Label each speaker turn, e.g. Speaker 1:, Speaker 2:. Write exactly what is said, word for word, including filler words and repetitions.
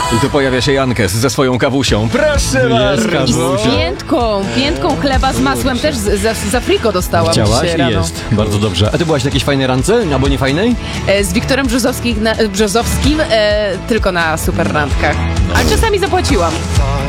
Speaker 1: I tu pojawia się Jankes ze swoją kawusią. Proszę
Speaker 2: Jest
Speaker 1: bardzo.
Speaker 3: I z piętką, piętką chleba z masłem też z, z, z Afriko dostałam
Speaker 2: Chciałaś
Speaker 3: dzisiaj
Speaker 2: i
Speaker 3: rano.
Speaker 2: jest. Bardzo dobrze. A ty byłaś na jakiejś fajnej randce? Albo nie fajnej?
Speaker 3: E, Z Wiktorem Brzozowskim, na, Brzozowskim e, tylko na super randkach. A czasami zapłaciłam.